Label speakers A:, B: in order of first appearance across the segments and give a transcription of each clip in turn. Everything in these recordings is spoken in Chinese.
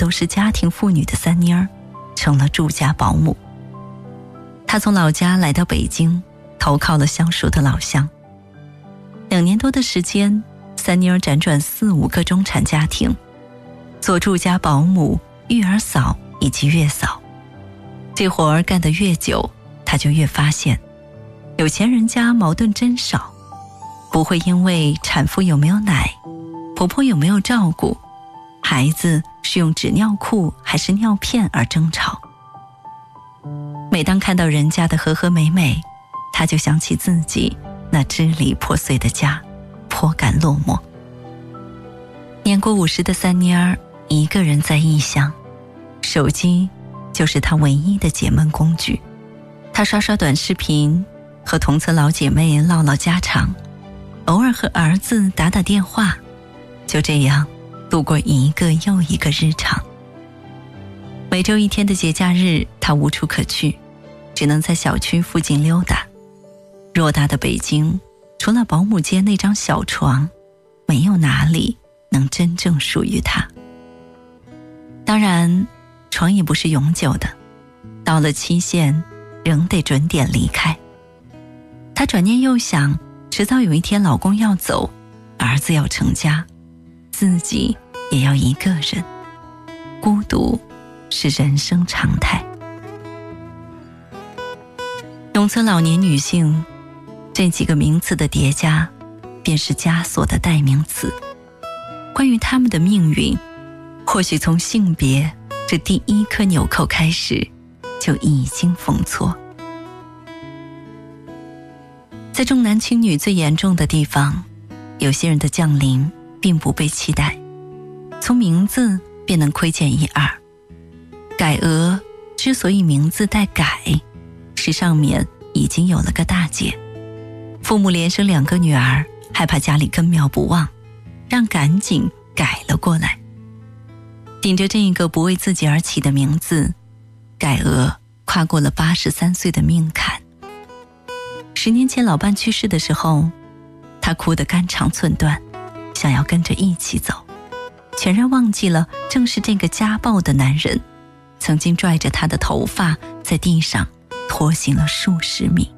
A: 都是家庭妇女的三妮儿成了住家保姆。她从老家来到北京，投靠了相熟的老乡。2年多的时间，三妮儿辗转4、5个中产家庭，做住家保姆、育儿嫂以及月嫂。这活儿干得越久，她就越发现，有钱人家矛盾真少，不会因为产妇有没有奶、婆婆有没有照顾、孩子是用纸尿裤还是尿片而争吵。每当看到人家的和和美美，她就想起自己那支离破碎的家，颇感落寞。年过50的三妮儿一个人在异乡，手机就是她唯一的解闷工具。她刷刷短视频，和同层老姐妹唠唠家常，偶尔和儿子打打电话，就这样度过一个又一个日常。每周1天的节假日，她无处可去，只能在小区附近溜达。偌大的北京，除了保姆间那张小床，没有哪里能真正属于她。当然，床也不是永久的，到了期限，仍得准点离开。她转念又想，迟早有一天老公要走，儿子要成家，自己也要一个人，孤独是人生常态。农村老年女性这几个名词的叠加，便是枷锁的代名词。关于她们的命运，或许从性别这第一颗纽扣开始，就已经封错。在重男轻女最严重的地方，有些人的降临并不被期待，从名字便能窥见一二。改娥之所以名字带改，是上面已经有了个大姐，父母连生2个女儿，害怕家里根苗不旺，让赶紧改了过来。顶着这个不为自己而起的名字，改娥跨过了83岁的命坎。10年前老伴去世的时候，她哭得肝肠寸断，想要跟着一起走，全然忘记了正是这个家暴的男人曾经拽着她的头发在地上拖行了数十米。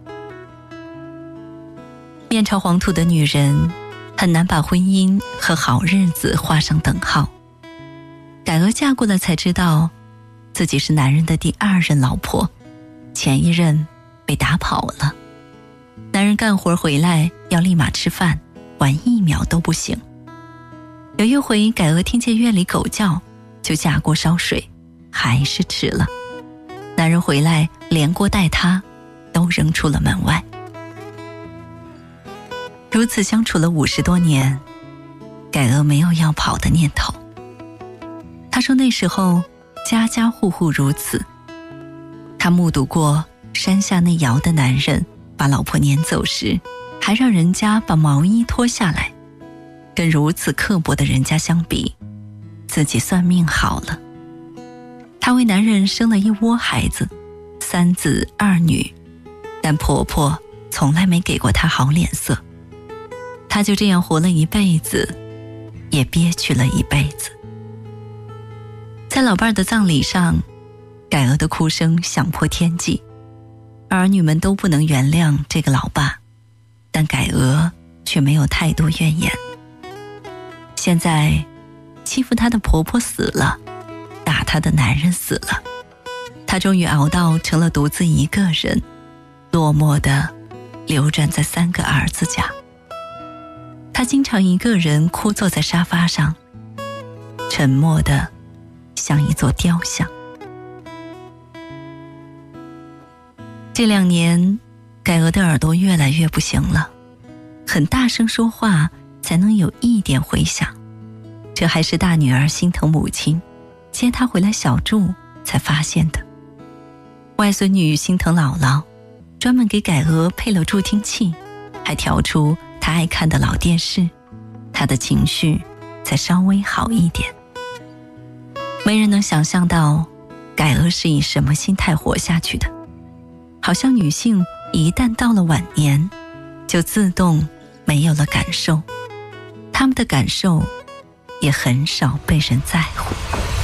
A: 面朝黄土的女人很难把婚姻和好日子画上等号。改娥嫁过来才知道，自己是男人的第2任老婆，前一任被打跑了。男人干活回来要立马吃饭，晚1秒都不行。有一回改娥听见院里狗叫，就架锅烧水，还是迟了。男人回来连锅带她都扔出了门外。如此相处了50多年，改娥没有要跑的念头。她说那时候家家户户如此，她目睹过山下那窑的男人把老婆撵走时，还让人家把毛衣脱下来。跟如此刻薄的人家相比，自己算命好了。她为男人生了一窝孩子，3子2女，但婆婆从来没给过她好脸色。她就这样活了一辈子，也憋屈了一辈子。在老伴儿的葬礼上，改娥的哭声响破天际，儿女们都不能原谅这个老爸，但改娥却没有太多怨言。现在欺负她的婆婆死了，打她的男人死了，她终于熬到成了独自一个人，落寞地流转在3个儿子家。她经常一个人枯坐在沙发上，沉默地像一座雕像。这2年，改娥的耳朵越来越不行了，很大声说话才能有一点回响。这还是大女儿心疼母亲，接她回来小住才发现的。外孙女心疼姥姥，专门给改娥配了助听器，还调出她爱看的老电视，她的情绪才稍微好一点。没人能想象到改娥是以什么心态活下去的，好像女性一旦到了晚年，就自动没有了感受，她们的感受也很少被人在乎。